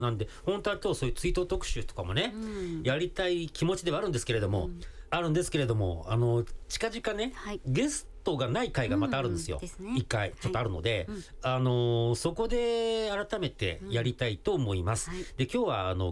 なんで本当は今日そういう追悼特集とかもね、やりたい気持ちではあるんですけれども、近々ね、ゲストがない回がまたあるんですよ。一回ちょっとあるので、そこで改めてやりたいと思います。で、今日は